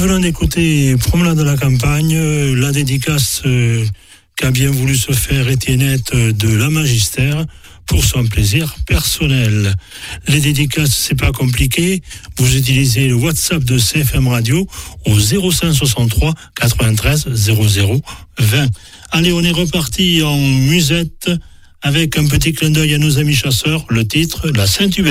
venons d'écouter Promenade de la campagne, la dédicace qu'a bien voulu se faire Étiennette de la Magistère pour son plaisir personnel. Les dédicaces, c'est pas compliqué. Vous utilisez le WhatsApp de CFM Radio au 0563 93 00 20. Allez, on est reparti en musette avec un petit clin d'œil à nos amis chasseurs. Le titre, la Saint-Hubert.